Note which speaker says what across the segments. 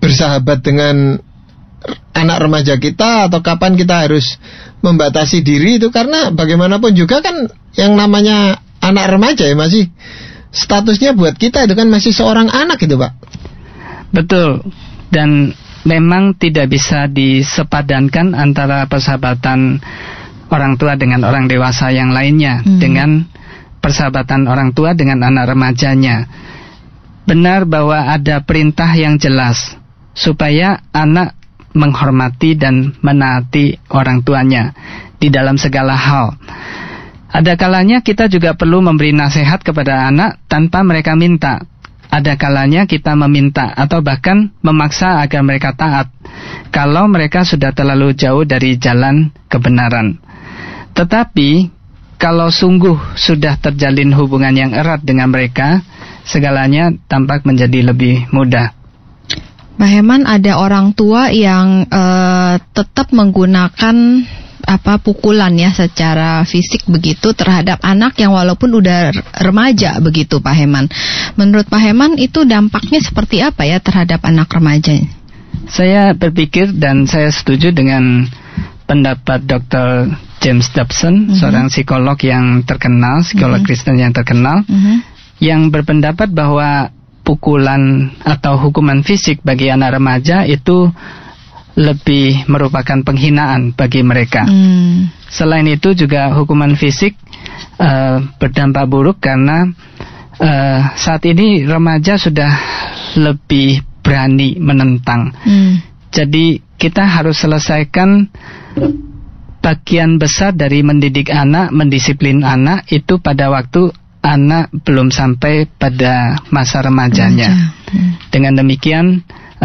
Speaker 1: bersahabat dengan anak remaja kita, atau kapan kita harus membatasi diri itu. Karena bagaimanapun juga kan yang namanya anak remaja ya masih statusnya buat kita itu kan masih seorang anak itu, Pak.
Speaker 2: Betul. Dan memang tidak bisa disepadankan antara persahabatan orang tua dengan orang dewasa yang lainnya, dengan persahabatan orang tua dengan anak remajanya. Benar bahwa ada perintah yang jelas supaya anak menghormati dan menaati orang tuanya di dalam segala hal. Ada kalanya kita juga perlu memberi nasihat kepada anak tanpa mereka minta. Ada kalanya kita meminta atau bahkan memaksa agar mereka taat kalau mereka sudah terlalu jauh dari jalan kebenaran. Tetapi kalau sungguh sudah terjalin hubungan yang erat dengan mereka, segalanya tampak menjadi lebih mudah.
Speaker 3: Pak Herman, ada orang tua yang tetap menggunakan pukulan ya secara fisik begitu terhadap anak yang walaupun udah remaja begitu, Pak Herman. Menurut Pak Herman itu dampaknya seperti apa ya terhadap anak remaja?
Speaker 2: Saya berpikir dan saya setuju dengan pendapat Dr. James Dobson, seorang psikolog yang terkenal, psikolog Kristen yang terkenal, yang berpendapat bahwa pukulan atau hukuman fisik bagi anak remaja itu lebih merupakan penghinaan bagi mereka. Selain itu juga hukuman fisik berdampak buruk karena saat ini remaja sudah lebih berani menentang. Jadi kita harus selesaikan bagian besar dari mendidik anak, mendisiplin anak itu pada waktu anak belum sampai pada masa remajanya. Dengan demikian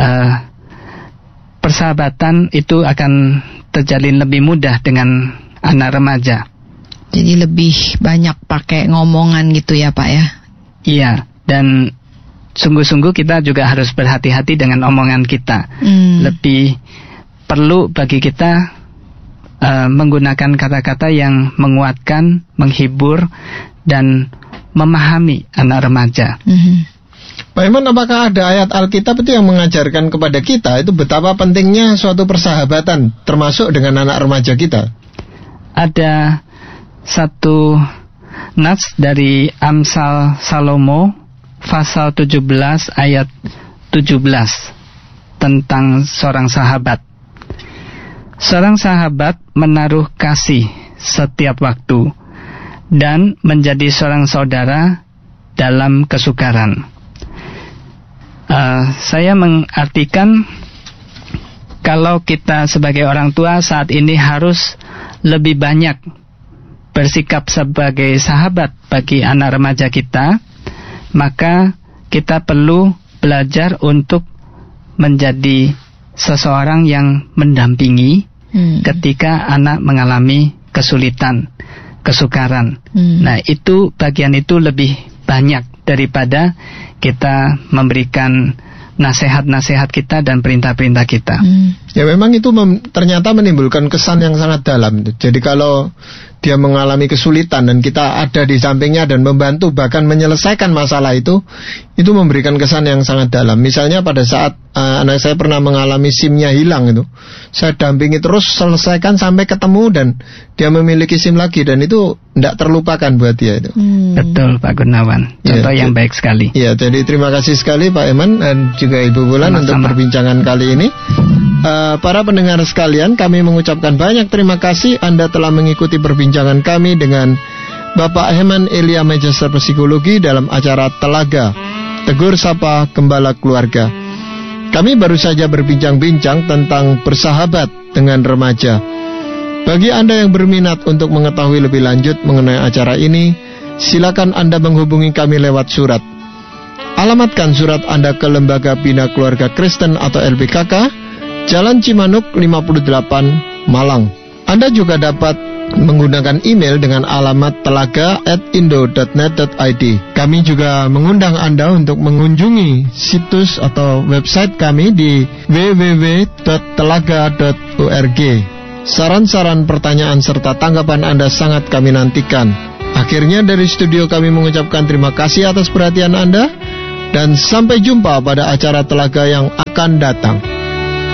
Speaker 2: persahabatan itu akan terjalin lebih mudah dengan anak remaja.
Speaker 3: Jadi lebih banyak pakai ngomongan gitu ya, Pak ya?
Speaker 2: Iya, dan sungguh-sungguh kita juga harus berhati-hati dengan omongan kita. Lebih perlu bagi kita menggunakan kata-kata yang menguatkan, menghibur, dan memahami anak remaja.
Speaker 1: Pak Iman, apakah ada ayat Alkitab itu yang mengajarkan kepada kita itu betapa pentingnya suatu persahabatan termasuk dengan anak remaja kita?
Speaker 2: Ada satu nats dari Amsal Salomo pasal 17 ayat 17 tentang seorang sahabat. Seorang sahabat menaruh kasih setiap waktu dan menjadi seorang saudara dalam kesukaran. Saya mengartikan kalau kita sebagai orang tua saat ini harus lebih banyak bersikap sebagai sahabat bagi anak remaja kita, maka kita perlu belajar untuk menjadi seseorang yang mendampingi ketika anak mengalami kesulitan, kesukaran. Nah, itu bagian itu lebih banyak daripada kita memberikan nasihat-nasihat kita dan perintah-perintah kita.
Speaker 1: Ya memang itu ternyata menimbulkan kesan yang sangat dalam. Jadi kalau dia mengalami kesulitan dan kita ada di sampingnya dan membantu bahkan menyelesaikan masalah itu memberikan kesan yang sangat dalam. Misalnya pada saat anak saya pernah mengalami SIM-nya hilang itu, saya dampingi terus selesaikan sampai ketemu dan dia memiliki SIM lagi dan itu tidak terlupakan buat dia itu.
Speaker 2: Betul Pak Gunawan, contoh yang baik sekali.
Speaker 1: Ya, jadi terima kasih sekali Pak Eman dan juga Ibu Bulan untuk perbincangan kali ini. Para pendengar sekalian, kami mengucapkan banyak terima kasih Anda telah mengikuti perbincangan kami dengan Bapak Heman Elia Magister Psikologi dalam acara Telaga Tegur Sapa Gembala Keluarga. Kami baru saja berbincang-bincang tentang bersahabat dengan remaja. Bagi Anda yang berminat untuk mengetahui lebih lanjut mengenai acara ini, silakan Anda menghubungi kami lewat surat. Alamatkan surat Anda ke Lembaga Bina Keluarga Kristen atau LBKK, Jalan Cimanuk 58, Malang. Anda juga dapat menggunakan email dengan alamat telaga@indo.net.id. Kami juga mengundang Anda untuk mengunjungi situs atau website kami di www.telaga.org. Saran-saran, pertanyaan, serta tanggapan Anda sangat kami nantikan. Akhirnya dari studio kami mengucapkan terima kasih atas perhatian Anda. Dan sampai jumpa pada acara Telaga yang akan datang.